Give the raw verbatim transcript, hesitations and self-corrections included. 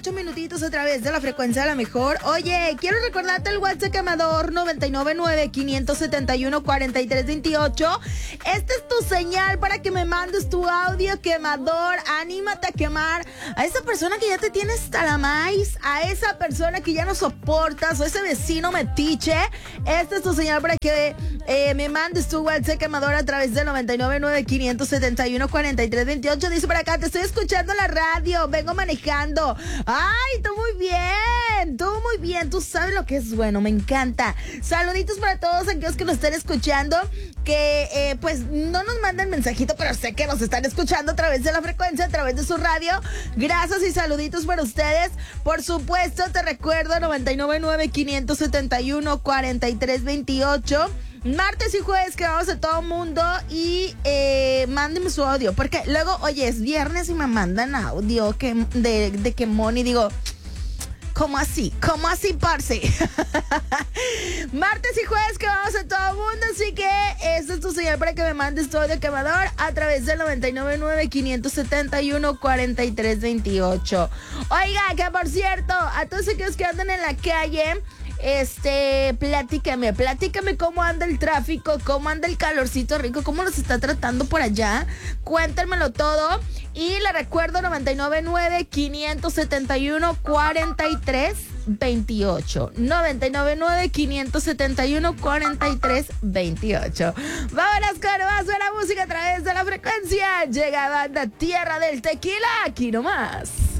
ocho minutitos a través de la frecuencia de la mejor. Oye, quiero recordarte el WhatsApp quemador nueve nueve nueve, cinco siete uno, cuatro tres dos ocho. Esta es tu señal para que me mandes tu audio quemador. Anímate a quemar a esa persona que ya te tiene hasta la maíz, a esa persona que ya no soportas, o ese vecino metiche. Esta es tu señal para que eh, me mandes tu WhatsApp quemador a través de nueve nueve nueve, cinco siete uno, cuatro tres dos ocho. Dice por acá, te estoy escuchando en la radio, vengo manejando. Ay, tú muy bien, tú muy bien, tú sabes lo que es bueno, me encanta. Saluditos para todos aquellos que nos estén escuchando, que eh, pues no nos mandan mensajito, pero sé que nos están escuchando a través de la frecuencia, a través de su radio. Gracias y saluditos para ustedes. Por supuesto, te recuerdo nueve nueve nueve, cinco siete uno, cuatro tres dos ocho. Martes y jueves que vamos a todo mundo y eh, mándenme su audio, porque luego, oye, es viernes y me mandan audio que, de, de que Moni, digo, ¿cómo así? ¿Cómo así, parce? Martes y jueves que vamos a todo mundo, así que esta es tu señal para que me mandes tu audio quemador a través del nueve nueve nueve, cinco siete uno, cuatro tres dos ocho. Oiga, que por cierto, a todos aquellos que andan en la calle, Este, platícame, platícame cómo anda el tráfico, cómo anda el calorcito rico, cómo los está tratando por allá. Cuéntamelo todo. Y le recuerdo nueve nueve nueve, cinco siete uno, cuatro tres dos ocho. nueve nueve nueve, cinco siete uno, cuatro tres dos ocho. Vámonos con más buena música a través de la frecuencia. Llega Banda Tierra del Tequila, aquí nomás.